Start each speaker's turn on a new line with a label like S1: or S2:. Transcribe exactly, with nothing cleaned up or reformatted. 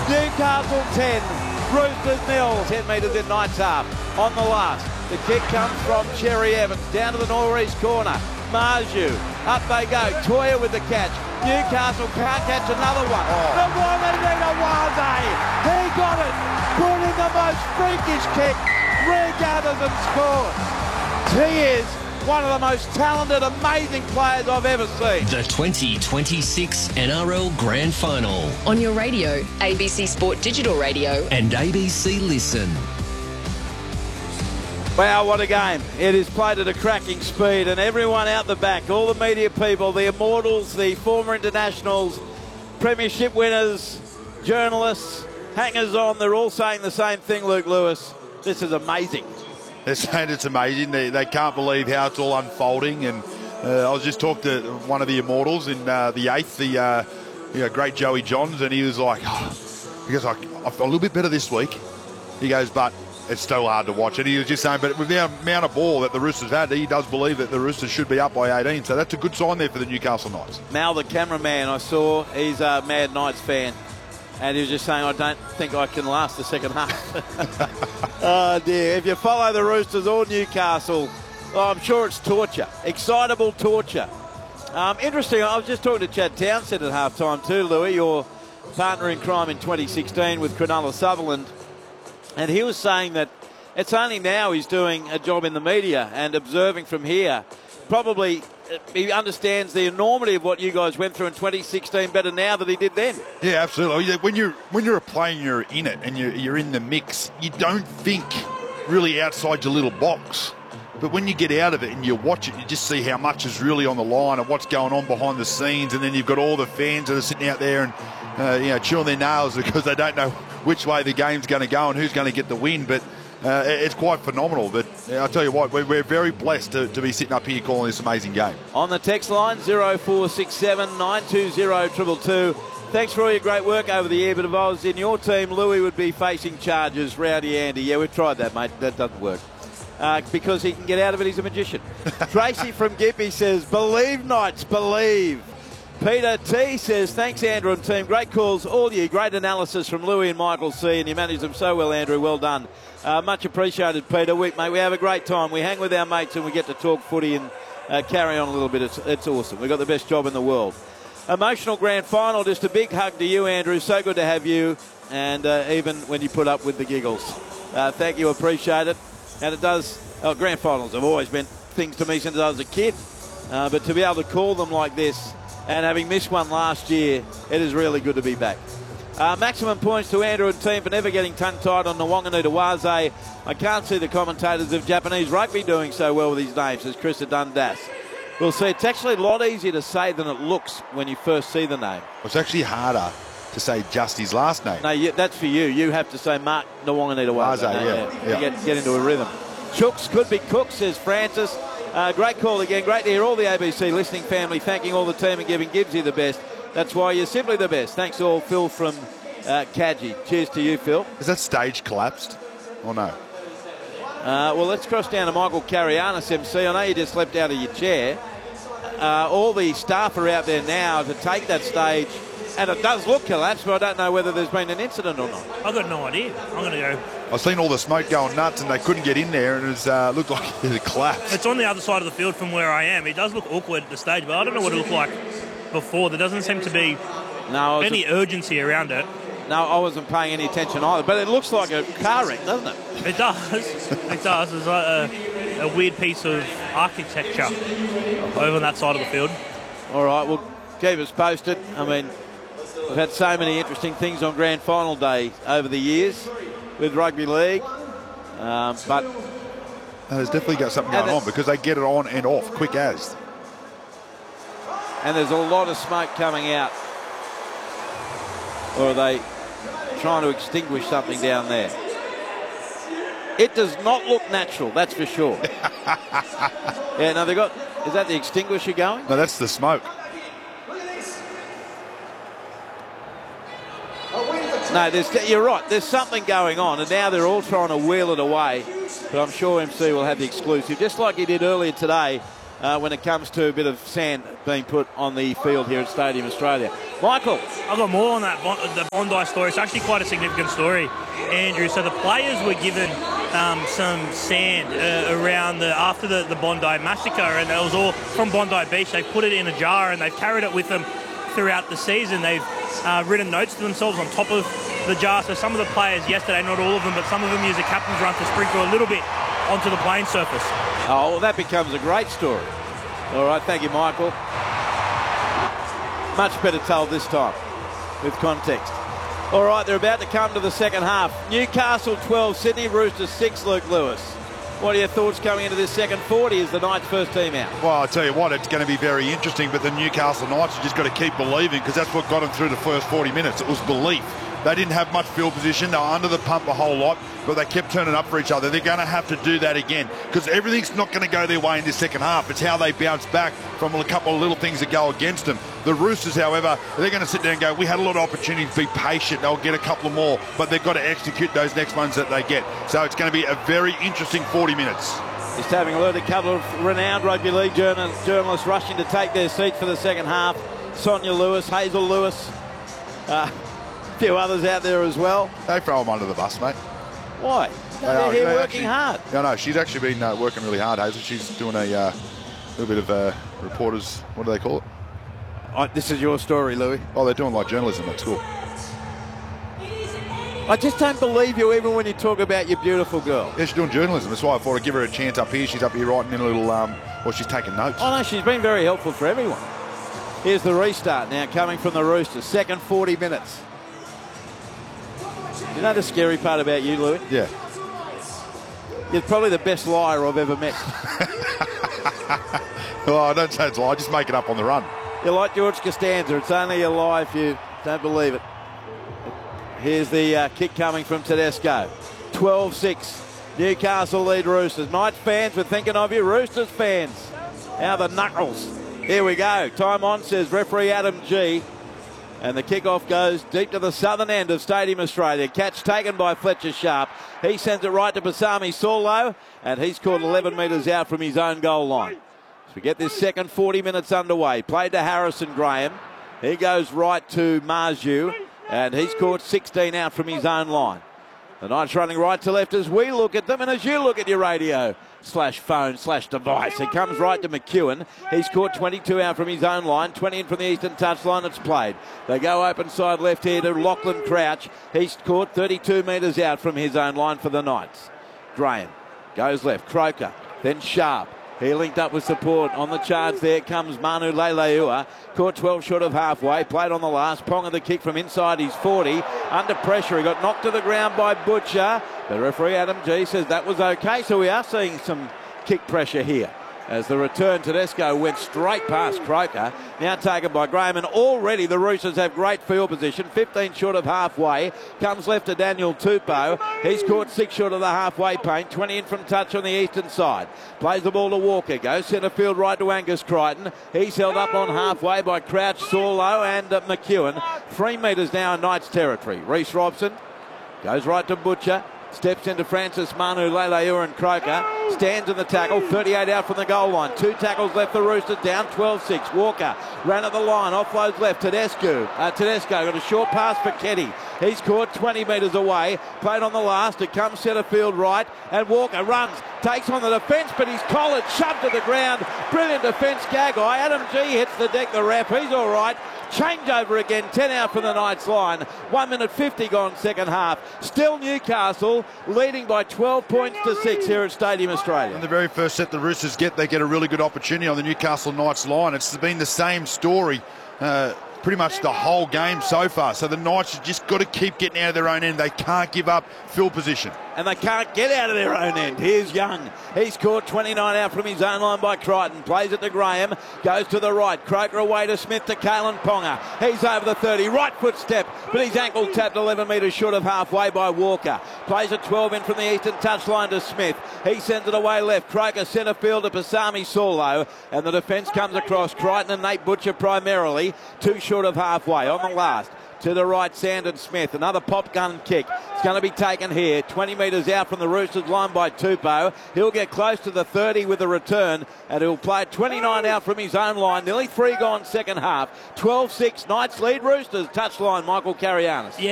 S1: Newcastle ten, Roosters nil. ten metres in Knights half on the last. The kick comes from Cherry Evans down to the northeast corner. Marju, up they go. Toya with the catch. Newcastle can't catch another one. Oh. The Wanganita Waze, he got it. Put in the most freakish kick. Regathers and scores. He is one of the most talented, amazing players I've ever seen.
S2: The twenty twenty-six N R L Grand Final.
S3: On your radio, A B C Sport Digital Radio.
S2: And A B C Listen.
S1: Wow, what a game. It is played at a cracking speed, and everyone out the back, all the media people, the immortals, the former internationals, premiership winners, journalists, hangers-on, they're all saying the same thing, Luke Lewis. This is amazing.
S4: They're saying it's amazing. They, they can't believe how it's all unfolding. And uh, I was just talking to one of the immortals in uh, the eighth, the uh, you know, great Joey Johns, and he was like, oh, he goes, I, I feel a little bit better this week. He goes, but it's still hard to watch. And he was just saying, but with the amount of ball that the Roosters had, he does believe that the Roosters should be up by eighteen. So that's a good sign there for the Newcastle Knights.
S1: Mal, the cameraman, I saw, he's a Mad Knights fan. And he was just saying, I don't think I can last the second half. Oh, dear. If you follow the Roosters or Newcastle, oh, I'm sure it's torture. Excitable torture. Um, interesting, I was just talking to Chad Townsend at half-time too, Louis, your partner in crime in twenty sixteen with Cronulla Sutherland. And he was saying that it's only now he's doing a job in the media and observing from here. Probably he understands the enormity of what you guys went through in twenty sixteen better now than he did then.
S4: Yeah, absolutely. When you're when you're a player and you're in it and you're, you're in the mix, you don't think really outside your little box. But when you get out of it and you watch it, you just see how much is really on the line and what's going on behind the scenes. And then you've got all the fans that are sitting out there and uh, you know, chewing their nails because they don't know which way the game's going to go and who's going to get the win. But uh, it's quite phenomenal. But uh, I'll tell you what, we're, we're very blessed to, to be sitting up here calling this amazing game.
S1: On the text line, zero four six seven nine two zero two two two. Thanks for all your great work over the year. But if I was in your team, Louis would be facing charges. Rowdy Andy. Yeah, we've tried that, mate. That doesn't work. Uh, because he can get out of it, he's a magician. Tracy from Gippy says, believe, Knights, believe. Peter T says, thanks, Andrew and team. Great calls, all you. Great analysis from Louis and Michael C. And you managed them so well, Andrew. Well done. Uh, much appreciated, Peter. We, mate, we have a great time. We hang with our mates and we get to talk footy and uh, carry on a little bit. It's, it's awesome. We've got the best job in the world. Emotional grand final. Just a big hug to you, Andrew. So good to have you. And uh, even when you put up with the giggles. Uh, thank you. Appreciate it. And it does, oh, grand finals have always meant things to me since I was a kid. Uh, but to be able to call them like this, and having missed one last year, it is really good to be back. Uh, maximum points to Andrew and team for never getting tongue-tied on the Wanganita Waze. I can't see the commentators of Japanese rugby doing so well with these names, says Chris Dundas. We'll see. It's actually a lot easier to say than it looks when you first see the name.
S4: It's actually harder to say just his last name.
S1: No, you, that's for you. You have to say Mark Nwanganita Waze.
S4: No, yeah,
S1: yeah.
S4: yeah.
S1: Get, get into a rhythm. Chooks could be Cook, says Francis. Uh, great call again. Great to hear all the A B C listening family thanking all the team and giving Gibbsy the best. That's why you're simply the best. Thanks all, Phil from uh, Kadji. Cheers to you, Phil.
S4: Is that stage collapsed or no?
S1: Uh, well, let's cross down to Michael Carianis, M C. I know you just leapt out of your chair. Uh, all the staff are out there now to take that stage. And it does look collapsed, but I don't know whether there's been an incident or not.
S5: I've got no idea. I'm going to go.
S4: I've seen all the smoke going nuts and they couldn't get in there and it uh, looked like it collapsed.
S5: It's on the other side of the field from where I am. It does look awkward at the stage, but I don't know what it looked like before. There doesn't seem to be
S1: no,
S5: any urgency around it.
S1: No, I wasn't paying any attention either, but it looks like a car wreck, doesn't it?
S5: It does. It does. It's like a, a weird piece of architecture over on that side of the field.
S1: All right, well, keep us posted. I mean, we've had so many interesting things on Grand Final Day over the years with Rugby League, um, but...
S4: No, there's definitely got something going on because they get it on and off quick as.
S1: And there's a lot of smoke coming out. Or are they trying to extinguish something down there? It does not look natural, that's for sure. Yeah, no, they got... Is that the extinguisher going?
S4: No, that's the smoke.
S1: No, there's, you're right. There's something going on, and now they're all trying to wheel it away. But I'm sure M C will have the exclusive, just like he did earlier today uh, when it comes to a bit of sand being put on the field here at Stadium Australia. Michael.
S5: I've got more on that Bon- the Bondi story. It's actually quite a significant story, Andrew. So the players were given um, some sand uh, around the after the, the Bondi massacre, and it was all from Bondi Beach. They put it in a jar and they've carried it with them throughout the season. They've uh, written notes to themselves on top of the jar. So some of the players yesterday, not all of them, but some of them use a captain's run to sprinkle a little bit onto the playing surface.
S1: Oh, well, that becomes a great story. All right, thank you, Michael. Much better told this time with context. All right, they're about to come to the second half. Newcastle twelve, Sydney Roosters six, Luke Lewis. What are your thoughts coming into this second forty as the Knights' first team out?
S4: Well, I'll tell you what, it's going to be very interesting, but the Newcastle Knights have just got to keep believing, because that's what got them through the first forty minutes. It was belief. They didn't have much field position. They were under the pump a whole lot, but they kept turning up for each other. They're going to have to do that again, because everything's not going to go their way in this second half. It's how they bounce back from a couple of little things that go against them. The Roosters, however, they're going to sit there and go, we had a lot of opportunity to be patient. They'll get a couple more, but they've got to execute those next ones that they get. So it's going to be a very interesting forty minutes.
S1: Just having a look at a couple of renowned rugby league journal journalists rushing to take their seats for the second half. Sonia Lewis, Hazel Lewis, uh, a few others out there as well.
S4: They throw them under the bus, mate.
S1: Why?
S4: They
S1: They're
S4: are-
S1: here
S4: they
S1: working
S4: actually-
S1: hard.
S4: No, no, she's actually been uh, working really hard, Hazel. She's doing a uh, little bit of uh, reporters, what do they call it?
S1: Oh, this is your story, Louis.
S4: Oh, they're doing like journalism at school.
S1: I just don't believe you even when you talk about your beautiful girl.
S4: Yeah, she's doing journalism. That's why I thought I'd give her a chance up here. She's up here writing in a little, um, well, she's taking notes.
S1: Oh, no, she's been very helpful for everyone. Here's the restart now coming from the Roosters. Second forty minutes. You know the scary part about you, Louis?
S4: Yeah.
S1: You're probably the best liar I've ever met.
S4: Well, I don't say it's a lie. I just make it up on the run.
S1: You're like George Costanza. It's only a lie if you don't believe it. Here's the uh, kick coming from Tedesco. twelve six. Newcastle lead Roosters. Knights fans, we're thinking of you. Roosters fans. How the knuckles. Here we go. Time on, says referee Adam G. And the kickoff goes deep to the southern end of Stadium Australia. Catch taken by Fletcher Sharp. He sends it right to Pasami Saulo, and he's caught eleven metres out from his own goal line. So we get this second forty minutes underway. Played to Harrison Graham. He goes right to Marju, and he's caught sixteen out from his own line. The Knights running right to left as we look at them and as you look at your radio slash phone slash device. It comes right to McEwen. He's caught twenty-two out from his own line, twenty in from the eastern touchline. It's played. They go open side left here to Lachlan Crouch. He's caught thirty-two metres out from his own line for the Knights. Graham goes left. Croker, then Sharp. He linked up with support on the charge. There comes Manu Leilua. Caught twelve short of halfway. Played on the last. Ponga the kick from inside his forty. Under pressure. He got knocked to the ground by Butcher. The referee Adam G says that was okay. So we are seeing some kick pressure here. As the return, Tedesco went straight past Croker. Now taken by Graham, and already the Roosters have great field position. fifteen short of halfway. Comes left to Daniel Tupou. He's caught six short of the halfway paint. twenty in from touch on the eastern side. Plays the ball to Walker. Goes centre field right to Angus Crichton. He's held up on halfway by Crouch, Saulo and uh, McEwen. Three metres now in Knights territory. Reece Robson goes right to Butcher. Steps into Francis Manu Leilua and Croker. Stands in the tackle. thirty-eight out from the goal line. Two tackles left the Roosters down twelve six. Walker ran at the line. Offloads left. Tedesco. Uh, Tedesco got a short pass for Keddy. He's caught twenty metres away. Played on the last. It comes centre field right. And Walker runs. Takes on the defence, but he's collared. Shoved to the ground. Brilliant defence. Gagai. Adam G hits the deck. The ref. He's all right. Change over again, ten out from the Knights line. one minute fifty gone second half. Still Newcastle leading by twelve points to six here at Stadium Australia.
S4: In the very first set the Roosters get, they get a really good opportunity on the Newcastle Knights line. It's been the same story uh, pretty much the whole game so far. So the Knights have just got to keep getting out of their own end. They can't give up field position.
S1: And they can't get out of their own end. Here's Young. He's caught twenty-nine out from his own line by Crichton. Plays it to Graham. Goes to the right. Croker away to Smith to Kalen Ponga. He's over the thirty. Right foot step. But his ankle tapped eleven metres short of halfway by Walker. Plays it twelve in from the eastern touchline to Smith. He sends it away left. Croker centre field to Pasami Saulo. And the defence comes across. Crichton and Nate Butcher primarily. Two short of halfway on the last. To the right, Sandon Smith. Another pop gun kick. It's going to be taken here. twenty metres out from the Roosters line by Tupou. He'll get close to the thirty with a return, and he'll play twenty-nine out from his own line. Nearly three gone second half. twelve six, Knights lead Roosters. Touchline, Michael Carianis.
S5: Yeah.